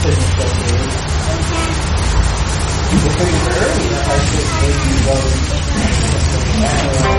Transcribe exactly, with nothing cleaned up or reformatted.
shouldn't still do. If it was early enough, I should maybe vote.